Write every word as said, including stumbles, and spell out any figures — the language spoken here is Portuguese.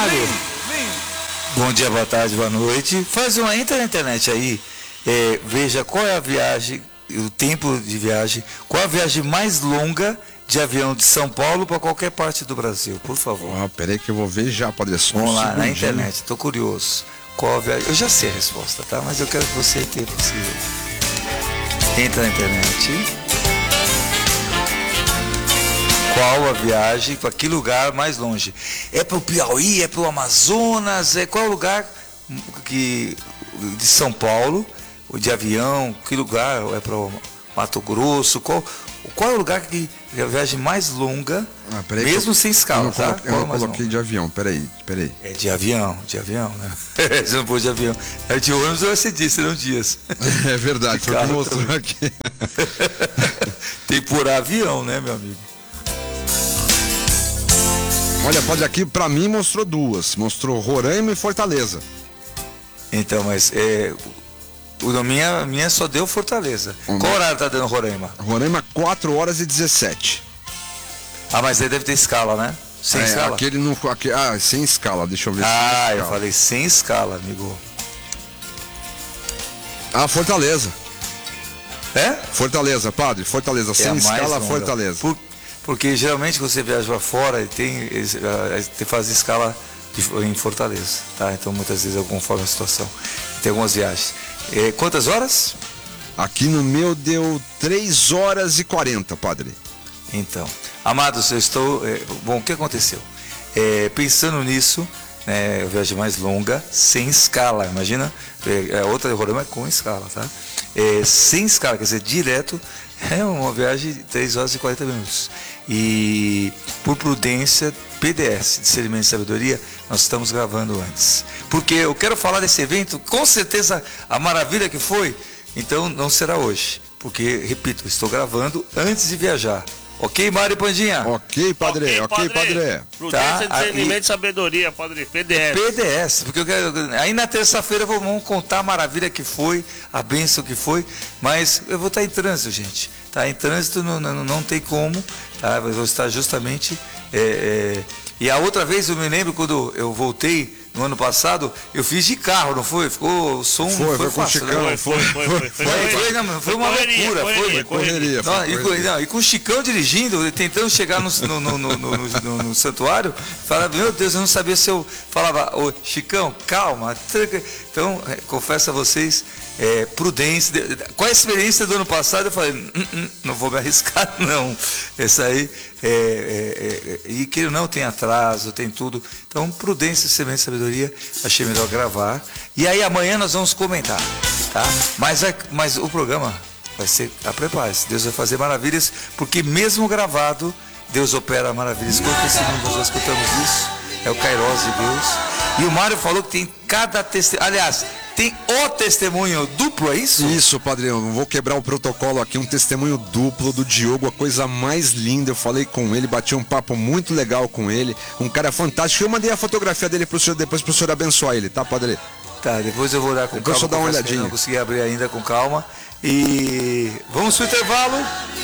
Mário, bom dia, boa tarde, boa noite. Faz uma, entra na internet aí, é, veja qual é a viagem, o tempo de viagem, qual a viagem mais longa de avião de São Paulo para qualquer parte do Brasil, por favor. Ah, peraí que eu vou ver já, Padre. Só Vamos um lá, na segundinho. internet, tô curioso. Qual a viagem? Eu já sei a resposta, tá? Mas eu quero que você tenha possível. Entra na internet. Qual a viagem para que lugar mais longe? É para o Piauí, é para o Amazonas, é qual lugar que de São Paulo, de avião, que lugar é para o Mato Grosso? Qual, qual é o lugar que é a viagem mais longa, Ah, mesmo eu, sem escala, eu não tá? Coloquei, eu Qual não mais coloquei longa? de avião, peraí, peraí. É de avião, de avião, né? Você não pôs de avião. É de ônibus ou você disse, serão dias. É verdade, foi o que carro mostrou também. aqui. Tem por avião, né, meu amigo? Olha, Padre, aqui pra mim mostrou duas. Mostrou Roraima e Fortaleza. Então, mas é, o da minha, minha só deu Fortaleza. Hum. Qual horário tá dando Roraima? Roraima, quatro horas e dezessete. Ah, mas aí deve ter escala, né? Sem é, escala? Aquele não. Aquele, ah, sem escala, deixa eu ver. Ah, sem eu escala. falei sem escala, amigo. Ah, Fortaleza. É? Fortaleza, Padre, Fortaleza, É a sem mais escala, longa. Fortaleza. Por- porque geralmente quando você viaja para fora, tem, eles, ah, tem faz escala de- em Fortaleza, tá? Então muitas vezes, conforme a situação, tem algumas viagens. É, quantas horas? Aqui no meu deu três horas e quarenta, Padre. Então, amados, eu estou. É, bom, o que aconteceu? É, pensando nisso, né, a viagem mais longa, sem escala, imagina, é, a outra de Roraima é com escala, tá? É, sem escala, quer dizer, direto, é uma viagem de três horas e quarenta minutos. E por prudência, P D S, Discernimento e Sabedoria, nós estamos gravando antes. Porque eu quero falar desse evento, com certeza a maravilha que foi, então não será hoje. Porque, repito, eu estou gravando antes de viajar. Ok, Mário Pandinha? Ok, Padre, ok, Padre. Prudência, Tá, discernimento aí- e sabedoria, Padre. P D S. P D S, porque eu quero, aí na terça-feira vamos contar a maravilha que foi, a bênção que foi, mas eu vou estar em trânsito, gente. Tá em trânsito, não, não, não tem como, tá? Eu vou estar justamente. é, é, E a outra vez eu me lembro quando eu voltei no ano passado, eu fiz de carro, não foi? Ficou o som Foi, foi, foi com o fácil, Chicão, né? Foi, foi, foi. Foi, Foi, foi, não, foi uma correria, loucura, correria, foi. Correria, foi Não, e, com, correria. não, e com o Chicão dirigindo, tentando chegar no, no, no, no, no, no- no santuário, falava, meu Deus, eu não sabia se eu falava, ô Chicão, calma, tranca. Então, é, confesso a vocês, é, prudência. De- de- Com a experiência do ano passado, eu falei, "Hum, hum, não vou me arriscar, não. Essa aí, é, é, é, e que não tem atraso, tem tudo. Então, prudência, semente e sabedoria, achei melhor gravar. E aí amanhã nós vamos comentar, tá? Mas, a- mas o programa vai ser, a prepare-se, Deus vai fazer maravilhas, porque mesmo gravado, Deus opera maravilhas. Quanto esse mundo nós já escutamos isso, é o Kairos de Deus. E o Mário falou que tem cada testemunho, aliás, tem o testemunho duplo, é isso? Isso, Padre, eu não vou quebrar o protocolo aqui, um testemunho duplo do Diogo, a coisa mais linda. Eu falei com ele, bati um papo muito legal com ele, um cara fantástico. Eu mandei a fotografia dele pro senhor depois pro senhor abençoar ele, tá, Padre? Tá, depois eu vou dar com Depois calma. eu dou uma confesso que eu olhadinha. Não consegui abrir ainda com calma. E vamos pro intervalo.